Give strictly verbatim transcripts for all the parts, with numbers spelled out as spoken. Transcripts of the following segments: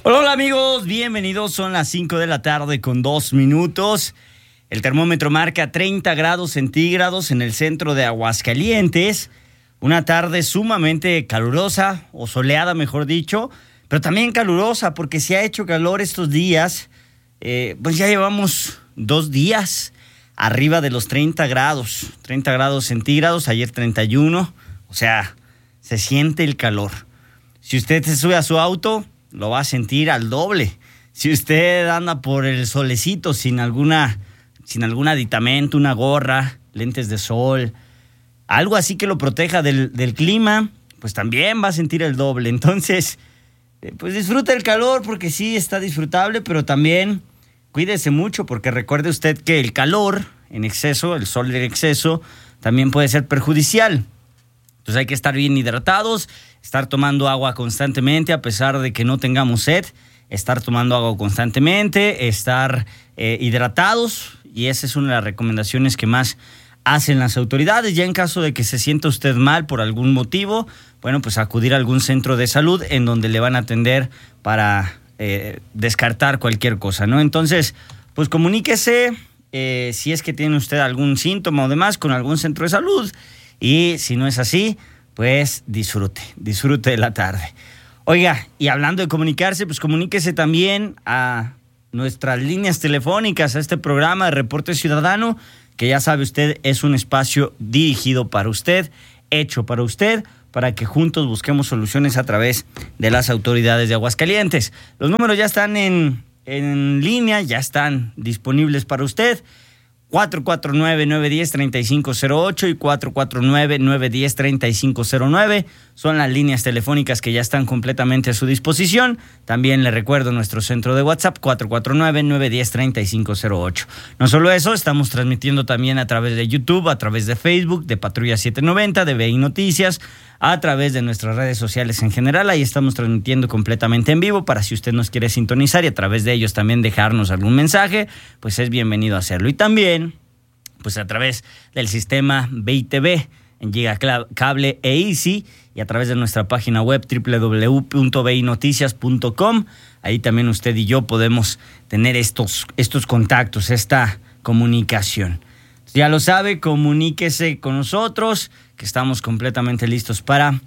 Hola, hola amigos, bienvenidos, son las cinco de la tarde con dos minutos. El termómetro marca treinta grados centígrados en el centro de Aguascalientes. Una tarde sumamente calurosa, o soleada mejor dicho, pero también calurosa porque se ha hecho calor estos días. Eh, pues ya llevamos dos días arriba de los treinta grados, treinta grados centígrados, ayer treinta y uno, o sea, se siente el calor. Si usted se sube a su auto, lo va a sentir al doble. Si usted anda por el solecito sin alguna, sin algún aditamento, una gorra, lentes de sol, algo así que lo proteja del, del clima, pues también va a sentir el doble. Entonces, pues disfruta el calor porque sí está disfrutable, pero también cuídese mucho porque recuerde usted que el calor en exceso, el sol en exceso, también puede ser perjudicial. Entonces hay que estar bien hidratados, estar tomando agua constantemente a pesar de que no tengamos sed, estar tomando agua constantemente, estar eh, hidratados, y esa es una de las recomendaciones que más hacen las autoridades. Ya en caso de que se sienta usted mal por algún motivo, bueno, pues acudir a algún centro de salud en donde le van a atender para eh, descartar cualquier cosa, ¿no? Entonces, pues comuníquese eh, si es que tiene usted algún síntoma o demás con algún centro de salud. Y si no es así, pues disfrute, disfrute de la tarde. Oiga, y hablando de comunicarse, pues comuníquese también a nuestras líneas telefónicas, a este programa de Reporte Ciudadano, que ya sabe usted, es un espacio dirigido para usted, hecho para usted, para que juntos busquemos soluciones a través de las autoridades de Aguascalientes. Los números ya están en, en línea, ya están disponibles para usted. cuatro cuatro nueve, nueve uno cero, tres cinco cero ocho y cuatro cuatro nueve, nueve uno cero, tres cinco cero nueve son las líneas telefónicas que ya están completamente a su disposición. También le recuerdo nuestro centro de WhatsApp cuatro cuatro nueve, nueve uno cero, tres cinco cero ocho. No solo eso, estamos transmitiendo también a través de YouTube, a través de Facebook, de Patrulla setecientos noventa, de V I Noticias, a través de nuestras redes sociales en general. Ahí estamos transmitiendo completamente en vivo para si usted nos quiere sintonizar y a través de ellos también dejarnos algún mensaje, pues es bienvenido a hacerlo. Y también, pues a través del sistema V I T V en Gigacable e Easy y a través de nuestra página web doble u doble u doble u punto v i noticias punto com. Ahí también usted y yo podemos tener estos, estos contactos, esta comunicación. Ya lo sabe, comuníquese con nosotros, que estamos completamente listos para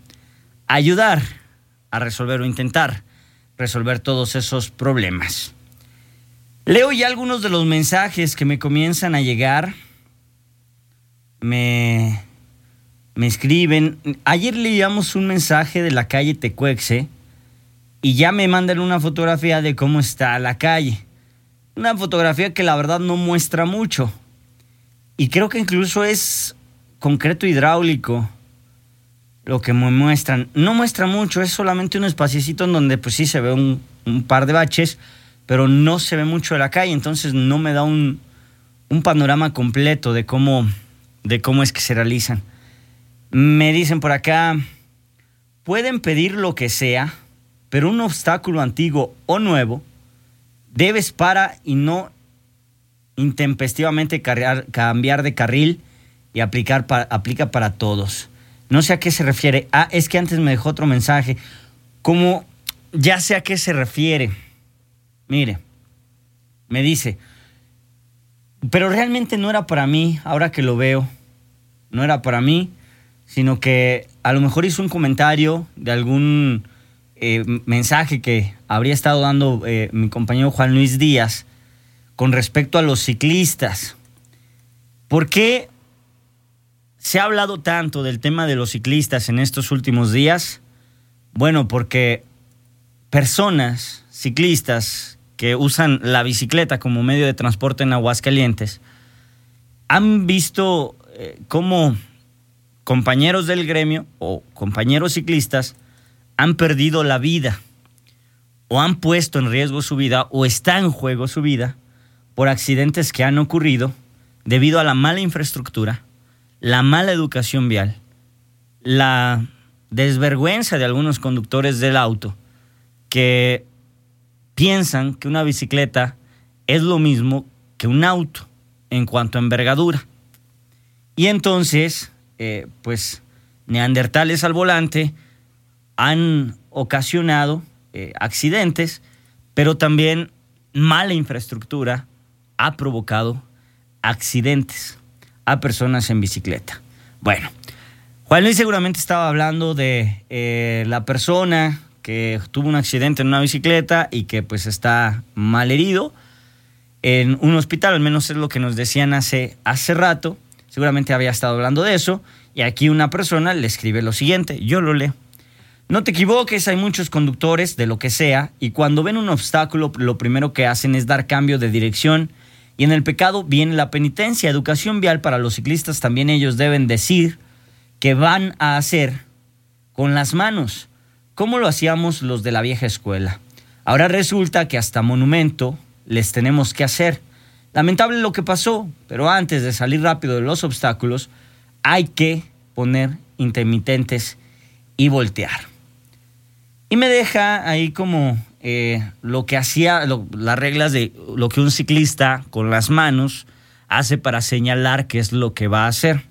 ayudar a resolver o intentar resolver todos esos problemas. Leo ya algunos de los mensajes que me comienzan a llegar. Me, me escriben. Ayer leíamos un mensaje de la calle Tecuexe y ya me mandan una fotografía de cómo está la calle. Una fotografía que la verdad no muestra mucho. Y creo que incluso es concreto hidráulico lo que me muestran. No muestra mucho, es solamente un espaciecito en donde pues sí se ve un, un par de baches, pero no se ve mucho de la calle, entonces no me da un, un panorama completo de cómo, de cómo es que se realizan. Me dicen por acá, pueden pedir lo que sea, pero un obstáculo antiguo o nuevo debes para y no intempestivamente cargar, cambiar de carril y aplicar para, aplica para todos. No sé a qué se refiere. Ah, es que antes me dejó otro mensaje. Como ya sé a qué se refiere. Mire, me dice, pero realmente no era para mí, ahora que lo veo. No era para mí, sino que a lo mejor hizo un comentario de algún eh, mensaje que habría estado dando eh, mi compañero Juan Luis Díaz con respecto a los ciclistas. ¿Por qué se ha hablado tanto del tema de los ciclistas en estos últimos días? Bueno, porque personas, ciclistas, que usan la bicicleta como medio de transporte en Aguascalientes, han visto eh, cómo compañeros del gremio o compañeros ciclistas han perdido la vida o han puesto en riesgo su vida o está en juego su vida por accidentes que han ocurrido debido a la mala infraestructura, la mala educación vial, la desvergüenza de algunos conductores del auto que piensan que una bicicleta es lo mismo que un auto en cuanto a envergadura. Y entonces, eh, pues, neandertales al volante han ocasionado eh, accidentes pero también mala infraestructura ha provocado accidentes a personas en bicicleta. Bueno, Juan Luis seguramente estaba hablando de eh, la persona que tuvo un accidente en una bicicleta y que pues está mal herido en un hospital, al menos es lo que nos decían hace, hace rato. Seguramente había estado hablando de eso, y aquí una persona le escribe lo siguiente, yo lo leo. No te equivoques, hay muchos conductores de lo que sea, y cuando ven un obstáculo, lo primero que hacen es dar cambio de dirección, y en el pecado viene la penitencia. Educación vial para los ciclistas, también ellos deben decir que van a hacer con las manos, como lo hacíamos los de la vieja escuela. Ahora resulta que hasta monumento les tenemos que hacer. Lamentable lo que pasó, pero antes de salir rápido de los obstáculos, hay que poner intermitentes y voltear. Y me deja ahí como eh, lo que hacía, lo, las reglas de lo que un ciclista con las manos hace para señalar qué es lo que va a hacer.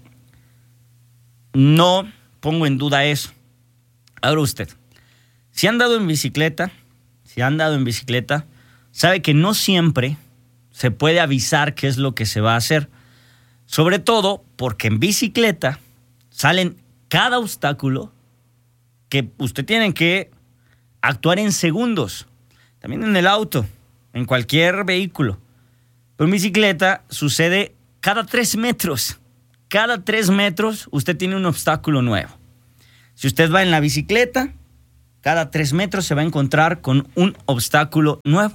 No pongo en duda eso. Ahora usted, si ha andado en bicicleta, si ha andado en bicicleta, sabe que no siempre se puede avisar qué es lo que se va a hacer. Sobre todo porque en bicicleta salen cada obstáculo que usted tiene que actuar en segundos. También en el auto, en cualquier vehículo. Pero en bicicleta sucede cada tres metros. Cada tres metros usted tiene un obstáculo nuevo. Si usted va en la bicicleta, cada tres metros se va a encontrar con un obstáculo nuevo.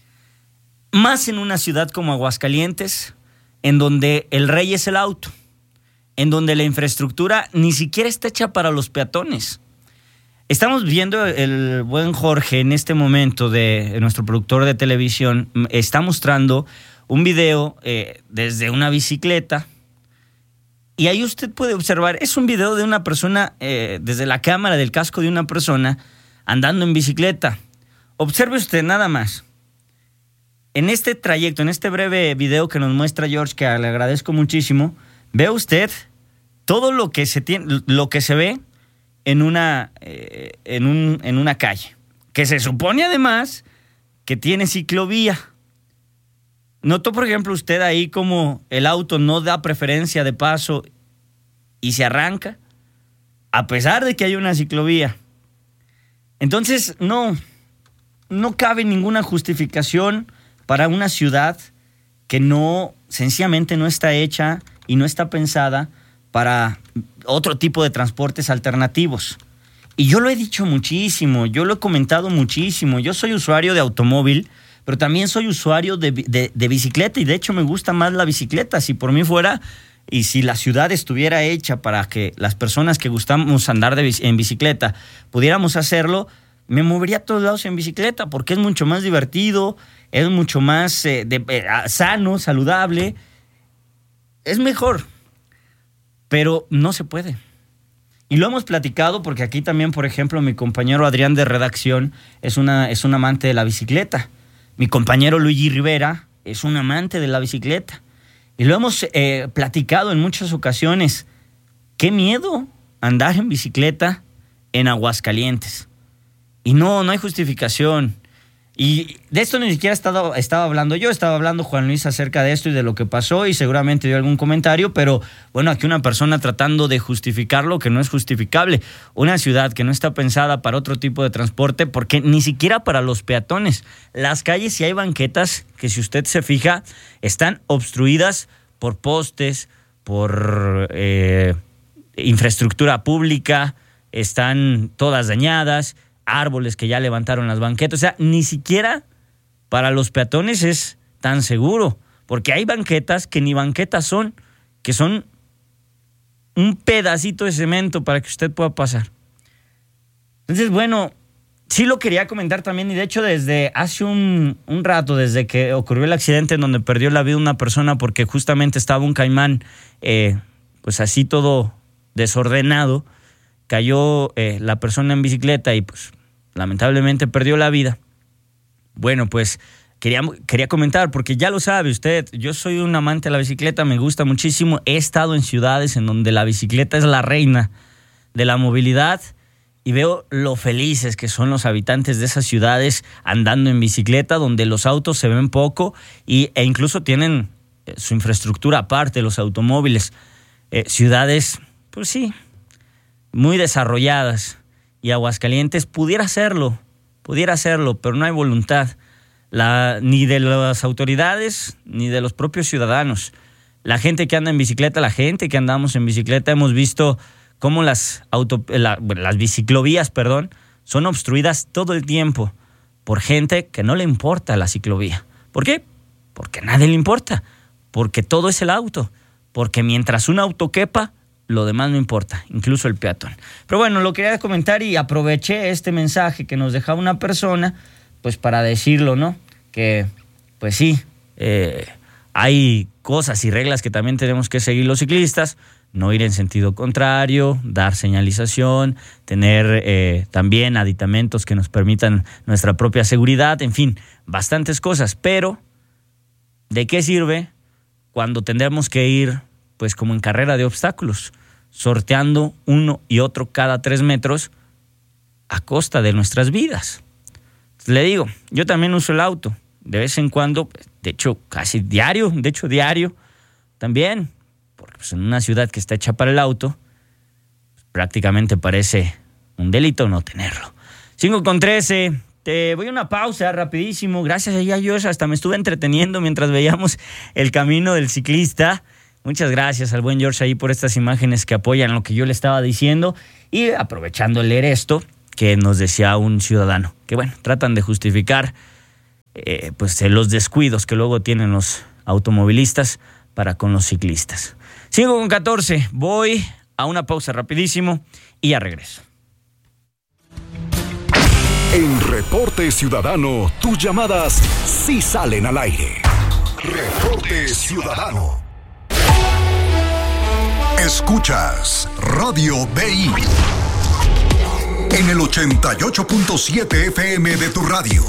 Más en una ciudad como Aguascalientes, en donde el rey es el auto, en donde la infraestructura ni siquiera está hecha para los peatones. Estamos viendo el buen Jorge en este momento, de nuestro productor de televisión, está mostrando un video eh, desde una bicicleta, y ahí usted puede observar, es un video de una persona, eh, desde la cámara del casco de una persona andando en bicicleta. Observe usted nada más. En este trayecto, en este breve video que nos muestra George, que le agradezco muchísimo, ve usted todo lo que se tiene, lo que se ve en una, eh, en un, en una calle, que se supone además que tiene ciclovía. ¿Notó, por ejemplo, usted ahí como el auto no da preferencia de paso y se arranca, a pesar de que hay una ciclovía? Entonces, no, no cabe ninguna justificación para una ciudad que no, sencillamente no está hecha y no está pensada para otro tipo de transportes alternativos. Y yo lo he dicho muchísimo, yo lo he comentado muchísimo. Yo soy usuario de automóvil, pero también soy usuario de, de, de bicicleta, y de hecho me gusta más la bicicleta. Si por mí fuera, y si la ciudad estuviera hecha para que las personas que gustamos andar de, en bicicleta pudiéramos hacerlo, me movería a todos lados en bicicleta, porque es mucho más divertido, es mucho más eh, de, eh, sano, saludable, es mejor, pero no se puede. Y lo hemos platicado porque aquí también, por ejemplo, mi compañero Adrián de redacción es, una, es un amante de la bicicleta. Mi compañero Luigi Rivera es un amante de la bicicleta. Y lo hemos eh, platicado en muchas ocasiones. Qué miedo andar en bicicleta en Aguascalientes. Y no, no hay justificación. Y de esto ni siquiera estaba, estaba hablando yo, estaba hablando Juan Luis acerca de esto y de lo que pasó, y seguramente dio algún comentario, pero bueno, aquí una persona tratando de justificar lo que no es justificable. Una ciudad que no está pensada para otro tipo de transporte, porque ni siquiera para los peatones. Las calles, si hay banquetas, que si usted se fija, están obstruidas por postes, por eh, infraestructura pública, están todas dañadas, árboles que ya levantaron las banquetas. O sea, ni siquiera para los peatones es tan seguro, porque hay banquetas que ni banquetas son, que son un pedacito de cemento para que usted pueda pasar. Entonces, bueno, sí lo quería comentar también, y de hecho desde hace un, un rato, desde que ocurrió el accidente en donde perdió la vida una persona porque justamente estaba un caimán, eh, pues así todo desordenado, cayó eh, la persona en bicicleta y pues lamentablemente perdió la vida. Bueno, pues quería, quería comentar, porque ya lo sabe usted, yo soy un amante de la bicicleta, me gusta muchísimo. He estado en ciudades en donde la bicicleta es la reina de la movilidad, y veo lo felices que son los habitantes de esas ciudades andando en bicicleta, donde los autos se ven poco y, e incluso tienen su infraestructura aparte, los automóviles. Eh, ciudades, pues sí, muy desarrolladas, y Aguascalientes pudiera hacerlo, pudiera hacerlo, pero no hay voluntad, la, ni de las autoridades ni de los propios ciudadanos. La gente que anda en bicicleta, la gente que andamos en bicicleta, hemos visto cómo las, auto, la, las biciclovías, perdón, son obstruidas todo el tiempo por gente que no le importa la ciclovía. ¿Por qué? Porque a nadie le importa, porque todo es el auto, porque mientras un auto quepa, lo demás no importa, incluso el peatón. Pero bueno, lo quería comentar y aproveché este mensaje que nos dejaba una persona, pues para decirlo, ¿no? Que, pues sí, eh, hay cosas y reglas que también tenemos que seguir los ciclistas, no ir en sentido contrario, dar señalización, tener eh, también aditamentos que nos permitan nuestra propia seguridad, en fin, bastantes cosas. Pero, ¿de qué sirve cuando tendremos que ir, pues como en carrera de obstáculos, sorteando uno y otro cada tres metros a costa de nuestras vidas? Le digo, yo también uso el auto, de vez en cuando, de hecho casi diario, de hecho diario, también, porque pues en una ciudad que está hecha para el auto, pues prácticamente parece un delito no tenerlo. cinco con trece, te voy a una pausa rapidísimo, gracias a ella, Josh, hasta me estuve entreteniendo mientras veíamos el camino del ciclista. Muchas gracias al buen George ahí por estas imágenes que apoyan lo que yo le estaba diciendo, y aprovechando de leer esto que nos decía un ciudadano, que bueno, tratan de justificar eh, pues los descuidos que luego tienen los automovilistas para con los ciclistas. cinco con catorce, voy a una pausa rapidísimo y ya regreso. En Reporte Ciudadano, tus llamadas sí salen al aire. Reporte Ciudadano. Escuchas Radio B I en el ochenta y ocho punto siete F M de tu radio.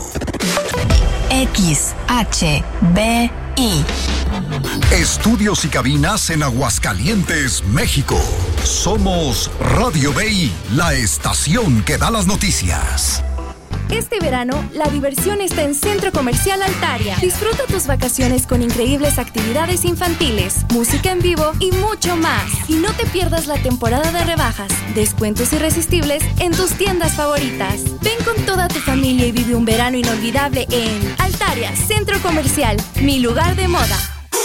X H B I. Estudios y cabinas en Aguascalientes, México. Somos Radio B I, la estación que da las noticias. Este verano, la diversión está en Centro Comercial Altaria. Disfruta tus vacaciones con increíbles actividades infantiles, música en vivo y mucho más. Y no te pierdas la temporada de rebajas, descuentos irresistibles en tus tiendas favoritas. Ven con toda tu familia y vive un verano inolvidable en Altaria, Centro Comercial, mi lugar de moda.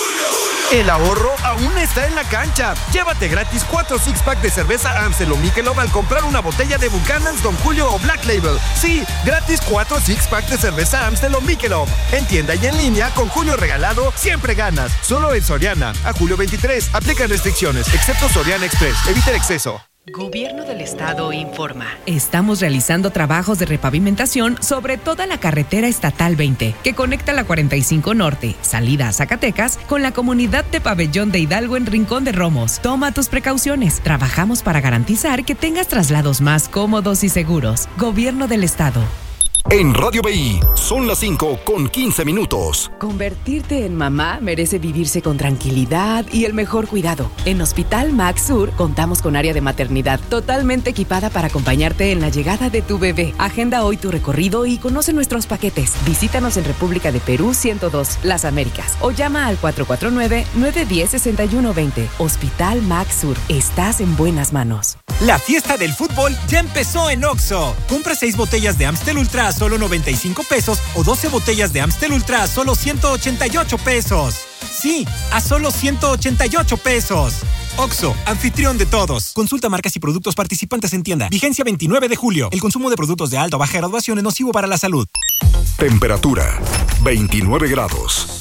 El ahorro aún está en la cancha. Llévate gratis cuatro six-pack de cerveza Amstel o Michelob al comprar una botella de Buchanan's, Don Julio o Black Label. Sí, gratis cuatro six-pack de cerveza Amstel o Michelob. En tienda y en línea, con Julio regalado, siempre ganas. Solo en Soriana. A julio veintitrés. Aplican restricciones, excepto Soriana Express. Evita el exceso. Gobierno del Estado informa. Estamos realizando trabajos de repavimentación sobre toda la carretera estatal veinte, que conecta la cuarenta y cinco Norte, salida a Zacatecas, con la comunidad de Pabellón de Hidalgo en Rincón de Romos. Toma tus precauciones. Trabajamos para garantizar que tengas traslados más cómodos y seguros. Gobierno del Estado. En Radio B I son las cinco con quince minutos. Convertirte en mamá merece vivirse con tranquilidad y el mejor cuidado. En Hospital Max Sur contamos con área de maternidad totalmente equipada para acompañarte en la llegada de tu bebé. Agenda hoy tu recorrido y conoce nuestros paquetes. Visítanos en República de Perú ciento dos, Las Américas, o llama al cuatro cuatro nueve, nueve uno cero, seis uno dos cero. Hospital Max Sur. Estás en buenas manos. La fiesta del fútbol ya empezó en Oxxo. Compra seis botellas de Amstel Ultra a solo noventa y cinco pesos o doce botellas de Amstel Ultra a solo ciento ochenta y ocho pesos. Sí, a solo ciento ochenta y ocho pesos. Oxxo, anfitrión de todos. Consulta marcas y productos participantes en tienda. Vigencia veintinueve de julio. El consumo de productos de alta o baja graduación es nocivo para la salud. Temperatura veintinueve grados.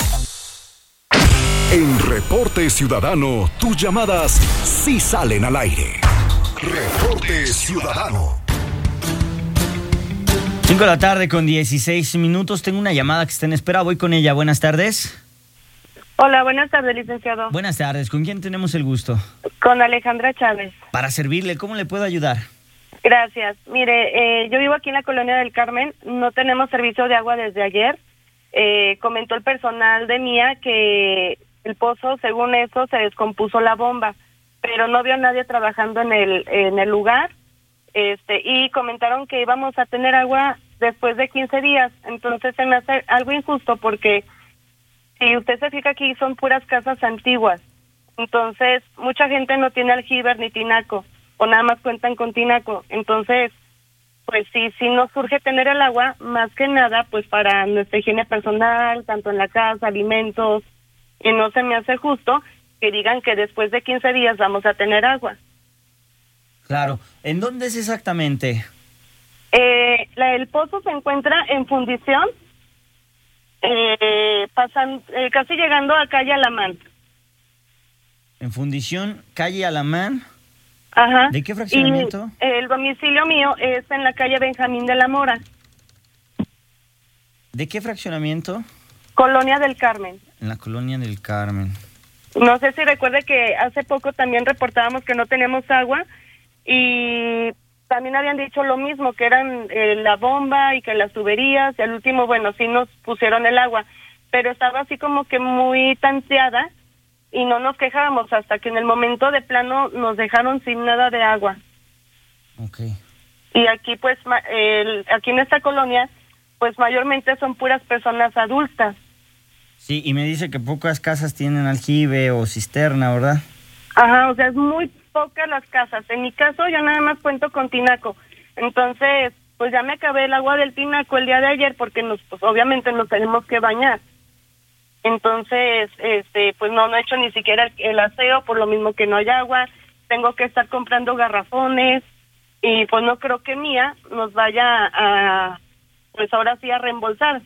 En Reporte Ciudadano, tus llamadas sí salen al aire. Reporte Ciudadano. cinco de la tarde con dieciséis minutos. Tengo una llamada que está en espera. Voy con ella. Buenas tardes. Hola, buenas tardes, licenciado. Buenas tardes. ¿Con quién tenemos el gusto? Con Alejandra Chávez. Para servirle, ¿cómo le puedo ayudar? Gracias. Mire, eh, yo vivo aquí en la Colonia del Carmen. No tenemos servicio de agua desde ayer. Eh, comentó el personal de Mía que el pozo, según eso, se descompuso la bomba, pero no vio a nadie trabajando en el en el lugar. este y comentaron que íbamos a tener agua después de quince días. Entonces se me hace algo injusto porque si usted se fija, aquí son puras casas antiguas. Entonces mucha gente no tiene aljiber ni tinaco, o nada más cuentan con tinaco. Entonces, pues sí, sí nos surge tener el agua, más que nada, pues para nuestra higiene personal, tanto en la casa, alimentos, y no se me hace justo que digan que después de quince días vamos a tener agua. Claro. ¿En dónde es exactamente? Eh, la, el pozo se encuentra en Fundición, eh, pasan, eh, casi llegando a calle Alamán. En Fundición, calle Alamán. Ajá. ¿De qué fraccionamiento? Y el domicilio mío es en la calle Benjamín de la Mora. ¿De qué fraccionamiento? Colonia del Carmen. En la Colonia del Carmen. No sé si recuerde que hace poco también reportábamos que no tenemos agua y también habían dicho lo mismo, que eran eh, la bomba y que las tuberías, y al último, bueno, sí nos pusieron el agua, pero estaba así como que muy tanteada y no nos quejábamos hasta que en el momento de plano nos dejaron sin nada de agua. Okay. Y aquí pues ma- el, aquí en esta colonia pues mayormente son puras personas adultas. Sí, y me dice que pocas casas tienen aljibe o cisterna, ¿verdad? Ajá, o sea, es muy pocas las casas. En mi caso yo nada más cuento con tinaco. Entonces, pues ya me acabé el agua del tinaco el día de ayer porque nos pues obviamente nos tenemos que bañar. Entonces, este, pues no, no he hecho ni siquiera el, el aseo por lo mismo que no hay agua. Tengo que estar comprando garrafones y pues no creo que Mía nos vaya a, pues ahora sí a reembolsar.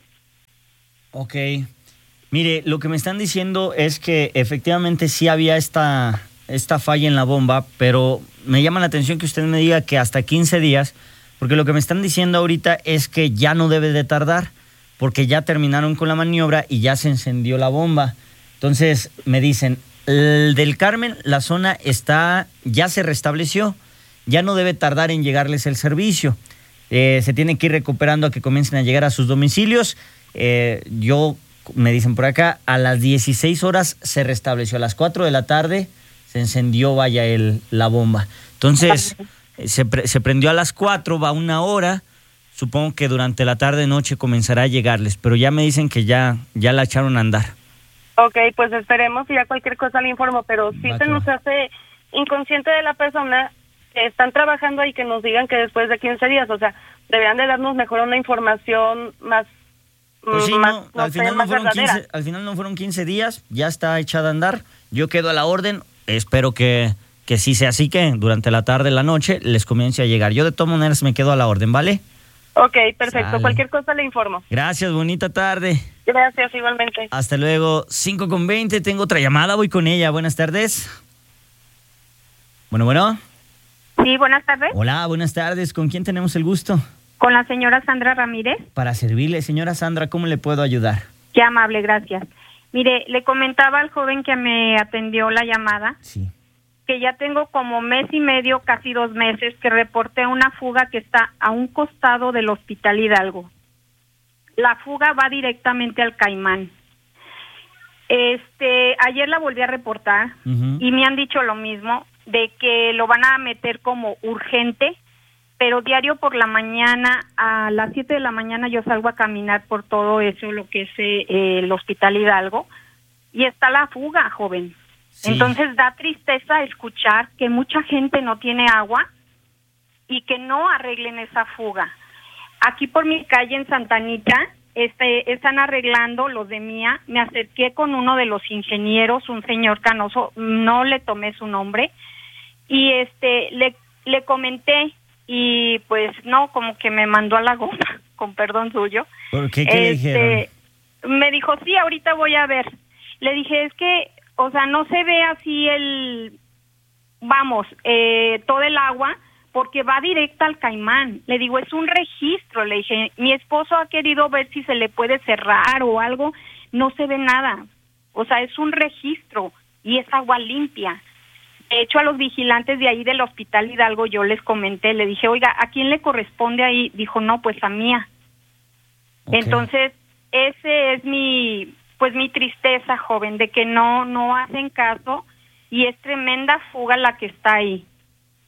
Ok. Mire, lo que me están diciendo es que efectivamente sí había esta, esta falla en la bomba, pero me llama la atención que usted me diga que hasta quince días, porque lo que me están diciendo ahorita es que ya no debe de tardar, porque ya terminaron con la maniobra y ya se encendió la bomba. Entonces me dicen, el del Carmen, la zona está, ya se restableció, ya no debe tardar en llegarles el servicio. Eh, se tienen que ir recuperando a que comiencen a llegar a sus domicilios. Eh, yo, me dicen por acá, a las dieciséis horas se restableció, a las cuatro de la tarde se encendió, vaya, el, la bomba. Entonces, se, pre, se prendió a las cuatro, va una hora. Supongo que durante la tarde-noche comenzará a llegarles, pero ya me dicen que ya, ya la echaron a andar. Ok, pues esperemos y ya cualquier cosa le informo, pero sí Va, se nos claro. hace inconsciente de la persona que están trabajando ahí que nos digan que después de quince días, o sea, deberían de darnos mejor una información más, Pues sí, más, no, no al, sé, final no más fueron verdadera. quince, al final no fueron quince días, ya está echada a andar. Yo quedo a la orden, espero que, que sí sea así, que durante la tarde, la noche, les comience a llegar. Yo de todas maneras me quedo a la orden, ¿vale? Ok, perfecto, Sale. cualquier cosa le informo. Gracias, bonita tarde. Gracias, igualmente. Hasta luego, cinco con veinte, tengo otra llamada, voy con ella. Buenas tardes. Bueno, bueno. Sí, buenas tardes. Hola, buenas tardes. ¿Con quién tenemos el gusto? Con la señora Sandra Ramírez. Para servirle, señora Sandra, ¿cómo le puedo ayudar? Qué amable, gracias. Mire, le comentaba al joven que me atendió la llamada Sí. que ya tengo como mes y medio, casi dos meses, que reporté una fuga que está a un costado del Hospital Hidalgo. La fuga va directamente al Caimán. Este, ayer la volví a reportar Uh-huh. y me han dicho lo mismo, de que lo van a meter como urgente, pero diario por la mañana, a las siete de la mañana yo salgo a caminar por todo eso, lo que es eh, el Hospital Hidalgo, y está la fuga, joven. Sí. Entonces da tristeza escuchar que mucha gente no tiene agua y que no arreglen esa fuga. Aquí por mi calle en Santa Anita este, están arreglando los de Mía. Me acerqué con uno de los ingenieros, un señor canoso, no le tomé su nombre, y este le, le comenté y pues no, como que me mandó a la goma, con perdón suyo. ¿Por qué? ¿Qué le dijeron? Me dijo, sí, ahorita voy a ver. Le dije, es que, o sea, no se ve así el, vamos, eh, todo el agua, porque va directa al Caimán. Le digo, es un registro. Le dije, mi esposo ha querido ver si se le puede cerrar o algo, no se ve nada. O sea, es un registro y es agua limpia. De hecho, a los vigilantes de ahí del Hospital Hidalgo yo les comenté, le dije, oiga, ¿a quién le corresponde ahí? Dijo, no, pues a Mía. Okay. Entonces, ese es mi, pues mi tristeza, joven, de que no, no hacen caso y es tremenda fuga la que está ahí.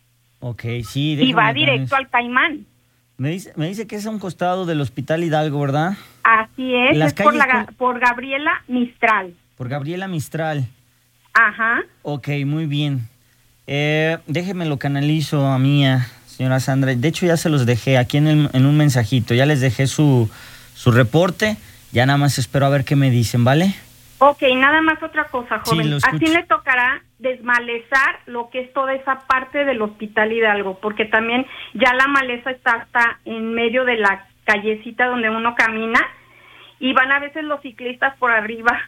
Ok, sí. Y va déjame directo ganar. al Caimán. Me dice, me dice que es a un costado del Hospital Hidalgo, ¿verdad? Así es, Las es por, la, calles Ga- por Gabriela Mistral. Por Gabriela Mistral. Ajá. Ok, muy bien. Eh, déjeme lo canalizo a mía, señora Sandra. De hecho, ya se los dejé aquí en, el, en un mensajito. Ya les dejé su, su reporte. Ya nada más espero a ver qué me dicen, ¿vale? Ok, nada más otra cosa, Sí, joven. lo escucho. Así le tocará desmalezar lo que es toda esa parte del Hospital Hidalgo, porque también ya la maleza está hasta en medio de la callecita donde uno camina y van a veces los ciclistas por arriba.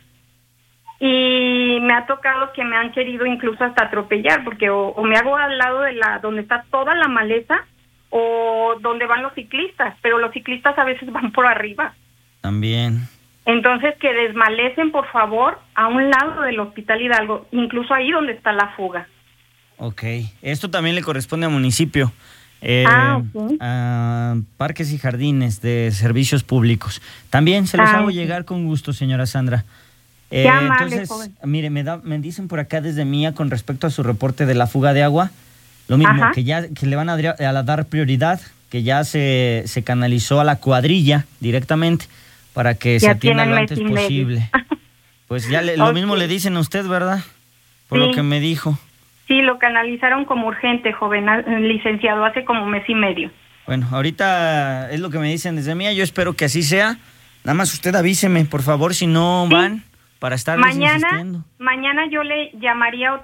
Y me ha tocado que me han querido incluso hasta atropellar, porque o, o me hago al lado de la donde está toda la maleza o donde van los ciclistas, pero los ciclistas a veces van por arriba. También. Entonces, que desmalecen, por favor, a un lado del Hospital Hidalgo, incluso ahí donde está la fuga. Ok. Esto también le corresponde al municipio. Eh, Ah, ok. A Parques y Jardines de Servicios Públicos. También se los Ah, hago ok. llegar con gusto, señora Sandra. Eh, Qué amable, entonces, joven. mire, me, da, me dicen por acá desde Mía con respecto a su reporte de la fuga de agua, lo mismo, Ajá. que ya que le van a, dri- a la dar prioridad, que ya se, se canalizó a la cuadrilla directamente para que se Ya atienda tienen lo mes antes y medio. posible. Pues ya le- lo Ok. mismo le dicen a usted, ¿verdad? Por lo Sí. que me dijo. Sí, lo canalizaron como urgente, joven, a- licenciado, hace como mes y medio. Bueno, ahorita es lo que me dicen desde Mía, yo espero que así sea. Nada más usted avíseme, por favor, si no Sí. van, para estarles Mañana, insistiendo. mañana yo le llamaría